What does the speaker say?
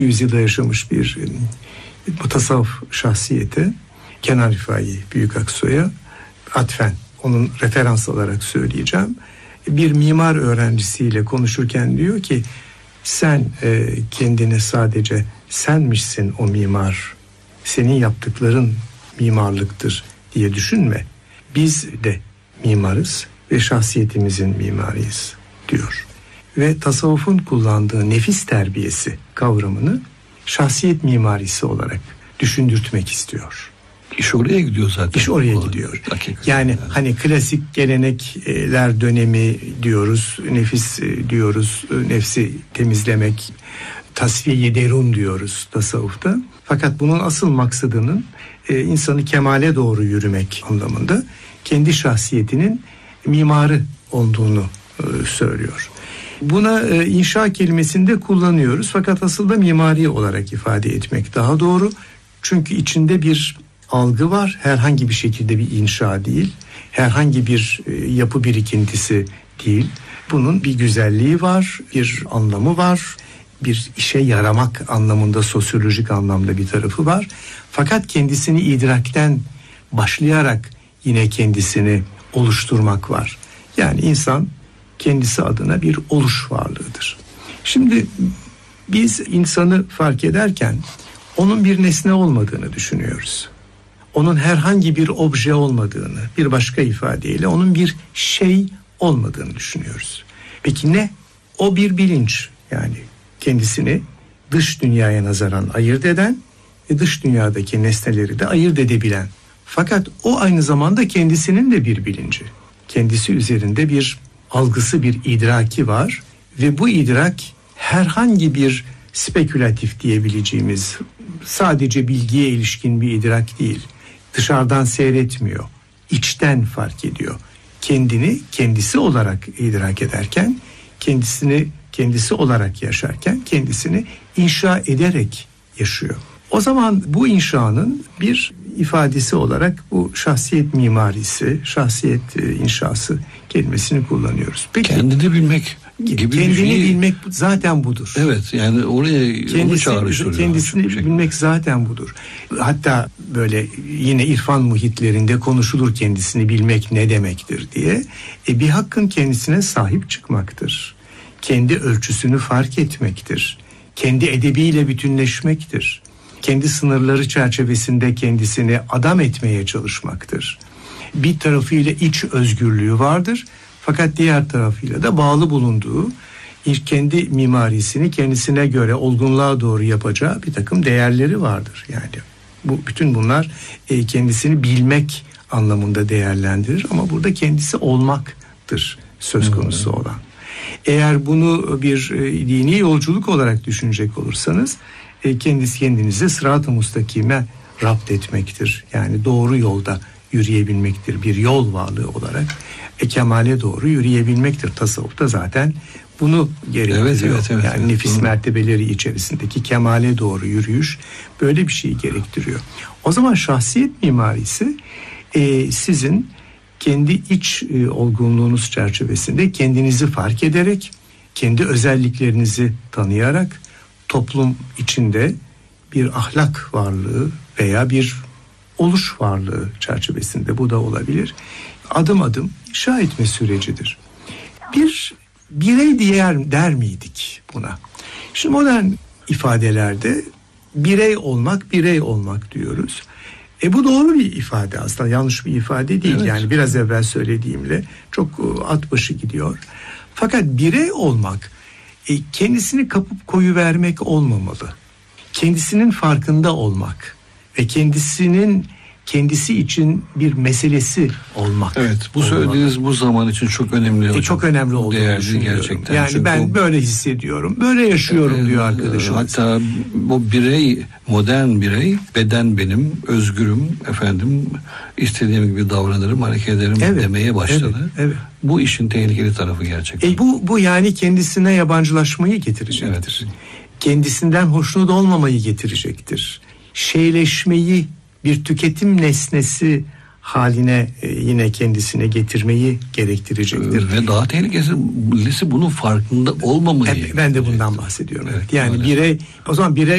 yüzyılda yaşamış bir mutasavvıf şahsiyete, Kenan Rifai Büyük Aksoy'a atfen, onun referans olarak söyleyeceğim. Bir mimar öğrencisiyle konuşurken diyor ki, sen kendine sadece senmişsin o mimar, senin yaptıkların mimarlıktır diye düşünme. Biz de mimarız ve şahsiyetimizin mimarıyız diyor. Ve tasavvufun kullandığı nefis terbiyesi kavramını şahsiyet mimarisi olarak düşündürtmek istiyor. İş oraya gidiyor zaten. İş oraya gidiyor. Yani hani klasik gelenekler dönemi diyoruz, nefis diyoruz, nefsi temizlemek, tasfiye-i derun diyoruz tasavvufta. Fakat bunun asıl maksadının insanı kemale doğru yürümek anlamında kendi şahsiyetinin mimarı olduğunu söylüyor. Buna inşa kelimesini de kullanıyoruz, fakat asıl da mimari olarak ifade etmek daha doğru. Çünkü içinde bir algı var, herhangi bir şekilde bir inşa değil, herhangi bir yapı birikintisi değil. Bunun bir güzelliği var, bir anlamı var, bir işe yaramak anlamında, sosyolojik anlamda bir tarafı var. Fakat kendisini idrakten başlayarak yine kendisini oluşturmak var. Yani insan kendisi adına bir oluş varlığıdır. Şimdi biz insanı fark ederken onun bir nesne olmadığını düşünüyoruz. Onun herhangi bir obje olmadığını, bir başka ifadeyle onun bir şey olmadığını düşünüyoruz. Peki ne? O bir bilinç, yani kendisini dış dünyaya nazaran ayırt eden ve dış dünyadaki nesneleri de ayırt edebilen. Fakat o aynı zamanda kendisinin de bir bilinci. Kendisi üzerinde bir algısı, bir idraki var ve bu idrak herhangi bir spekülatif diyebileceğimiz, sadece bilgiye ilişkin bir idrak değil. Dışarıdan seyretmiyor, içten fark ediyor. Kendini kendisi olarak idrak ederken, kendisini kendisi olarak yaşarken kendisini inşa ederek yaşıyor. O zaman bu inşanın bir ifadesi olarak bu şahsiyet mimarisi, şahsiyet inşası kelimesini kullanıyoruz. Peki, kendini bilmek gibi kendini bir şey. Bilmek zaten budur. Evet, yani oraya onu çağrıştırıyor. Kendisini bilmek zaten budur. Hatta böyle yine irfan muhitlerinde konuşulur kendisini bilmek ne demektir diye. Bir hakkın kendisine sahip çıkmaktır. Kendi ölçüsünü fark etmektir. Kendi edebiyle bütünleşmektir. Kendi sınırları çerçevesinde kendisini adam etmeye çalışmaktır. Bir tarafıyla iç özgürlüğü vardır. Fakat diğer tarafıyla da bağlı bulunduğu kendi mimarisini kendisine göre olgunluğa doğru yapacağı bir takım değerleri vardır. Yani bütün bunlar kendisini bilmek anlamında değerlendirir ama burada kendisi olmaktır söz konusu olan. Eğer bunu bir dini yolculuk olarak düşünecek olursanız kendinizi sırat-ı mustakime rapt etmektir. Yani doğru yolda yürüyebilmektir. Bir yol varlığı olarak kemale doğru yürüyebilmektir. Tasavvufta zaten bunu gerektiriyor. Evet, yani nefis mertebeleri içerisindeki kemale doğru yürüyüş böyle bir şeyi gerektiriyor. O zaman şahsiyet mimarisi sizin kendi iç olgunluğunuz çerçevesinde kendinizi fark ederek, kendi özelliklerinizi tanıyarak toplum içinde bir ahlak varlığı veya bir oluş varlığı çerçevesinde, bu da olabilir, adım adım inşa etme sürecidir. Bir birey der miydik buna? Şimdi modern ifadelerde birey olmak diyoruz. Bu doğru bir ifade aslında, yanlış bir ifade değil. Evet. Yani biraz evvel söylediğimle çok at başı gidiyor. Fakat birey olmak kendisini kapıp koyuvermek olmamalı. Kendisinin farkında olmak ve kendisi için bir meselesi olmak. Evet, bu söylediğiniz bu zaman için çok önemli hocam. Çok önemli olduğunu düşünüyorum. Gerçekten. Yani çünkü ben böyle hissediyorum, böyle yaşıyorum diyor arkadaşım. Hatta bu birey, modern birey, beden benim, özgürüm, istediğim gibi davranırım, hareket ederim demeye başladı. Evet. Bu işin tehlikeli tarafı gerçekten. Bu yani kendisine yabancılaşmayı getirecektir. Evet. Kendisinden hoşnut olmamayı getirecektir. Şeyleşmeyi, bir tüketim nesnesi haline yine kendisine getirmeyi gerektirecektir. Ve daha tehlikelisi bunun farkında olmamayı. Ben de bundan bahsediyorum. Evet. Yani birey, o zaman birey